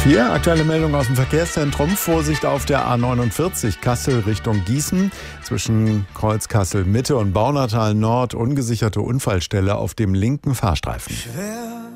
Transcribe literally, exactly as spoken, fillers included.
vier, aktuelle Meldung aus dem Verkehrszentrum. Vorsicht auf der A neunundvierzig Kassel Richtung Gießen. Zwischen Kreuz Kassel Mitte und Baunatal Nord ungesicherte Unfallstelle auf dem linken Fahrstreifen. Schwer